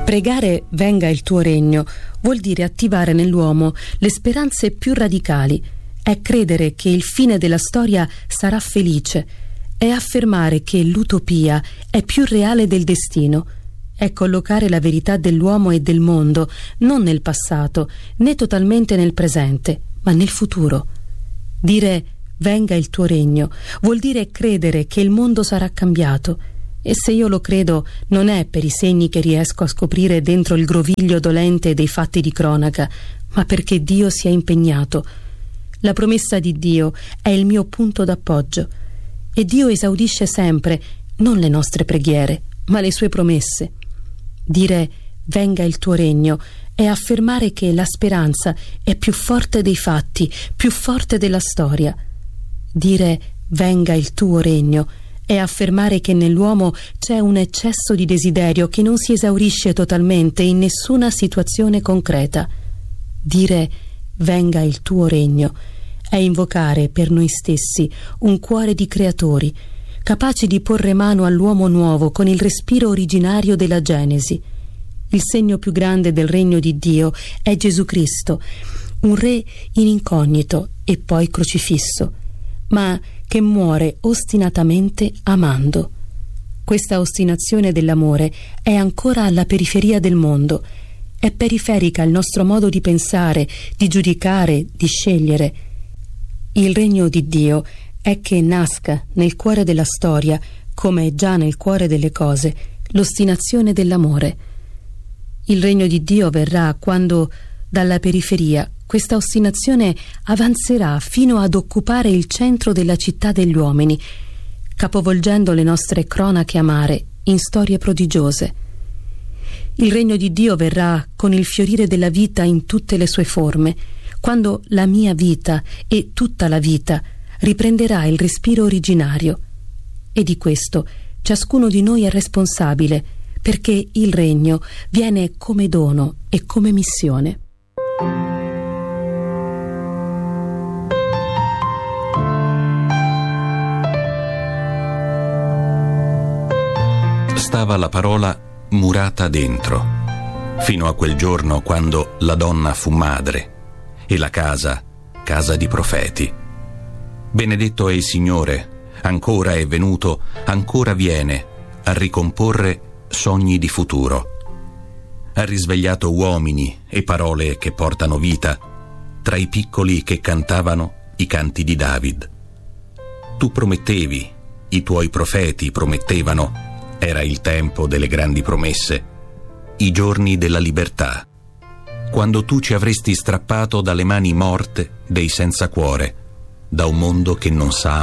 Pregare venga il tuo regno vuol dire attivare nell'uomo le speranze più radicali, è credere che il fine della storia sarà felice, è affermare che l'utopia è più reale del destino, è collocare la verità dell'uomo e del mondo non nel passato, né totalmente nel presente, ma nel futuro. Dire venga il tuo regno vuol dire credere che il mondo sarà cambiato, e se io lo credo non è per i segni che riesco a scoprire dentro il groviglio dolente dei fatti di cronaca, ma perché Dio si è impegnato. La promessa di Dio è il mio punto d'appoggio, e Dio esaudisce sempre non le nostre preghiere, ma le sue promesse. Dire venga il tuo regno è affermare che la speranza è più forte dei fatti, più forte della storia. Dire venga il tuo regno è affermare che nell'uomo c'è un eccesso di desiderio che non si esaurisce totalmente in nessuna situazione concreta. Dire venga il tuo regno è invocare per noi stessi un cuore di creatori, capaci di porre mano all'uomo nuovo con il respiro originario della Genesi. Il segno più grande del regno di Dio è Gesù Cristo, un re in incognito e poi crocifisso, ma che muore ostinatamente amando. Questa ostinazione dell'amore è ancora alla periferia del mondo, è periferica il nostro modo di pensare, di giudicare, di scegliere. Il regno di Dio è che nasca nel cuore della storia, come già nel cuore delle cose, l'ostinazione dell'amore. Il regno di Dio verrà quando, dalla periferia, questa ostinazione avanzerà fino ad occupare il centro della città degli uomini, capovolgendo le nostre cronache amare in storie prodigiose. Il regno di Dio verrà con il fiorire della vita in tutte le sue forme, quando la mia vita e tutta la vita riprenderà il respiro originario. E di questo ciascuno di noi è responsabile, perché il regno viene come dono e come missione. Stava la parola murata dentro, fino a quel giorno quando la donna fu madre e la casa di profeti. Benedetto è il Signore, ancora è venuto, ancora viene a ricomporre sogni di futuro. Ha risvegliato uomini e parole che portano vita, tra i piccoli che cantavano i canti di David. Tu promettevi, i tuoi profeti promettevano, era il tempo delle grandi promesse, i giorni della libertà, quando tu ci avresti strappato dalle mani morte dei senza cuore, da un mondo che non sa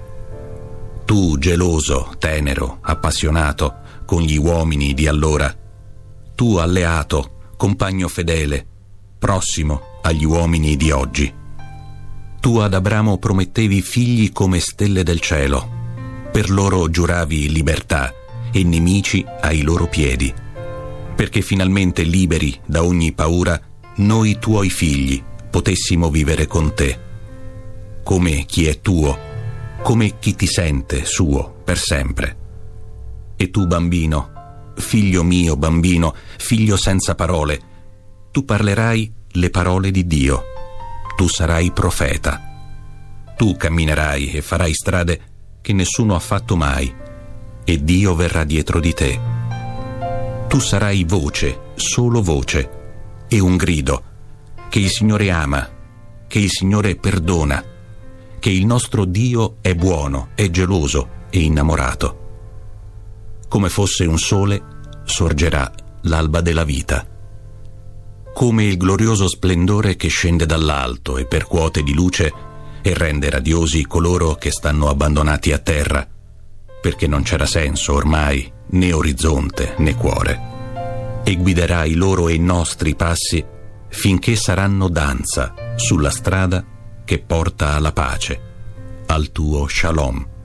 amare. Tu, geloso, tenero, appassionato, con gli uomini di allora, tu, alleato, compagno fedele, prossimo agli uomini di oggi. Tu ad Abramo promettevi figli come stelle del cielo, per loro giuravi libertà e nemici ai loro piedi, perché finalmente liberi da ogni paura noi tuoi figli potessimo vivere con te, come chi è tuo, come chi ti sente suo per sempre. E tu, bambino, figlio mio bambino, figlio senza parole, tu parlerai le parole di Dio, tu sarai profeta, tu camminerai e farai strade che nessuno ha fatto mai, e Dio verrà dietro di te. Tu sarai voce, solo voce, e un grido, che il Signore ama, che il Signore perdona, che il nostro Dio è buono, è geloso e innamorato. Come fosse un sole, sorgerà l'alba della vita. Come il glorioso splendore che scende dall'alto e percuote di luce e rende radiosi coloro che stanno abbandonati a terra, perché non c'era senso ormai, né orizzonte né cuore, e guiderà i loro e i nostri passi finché saranno danza sulla strada che porta alla pace, al tuo Shalom.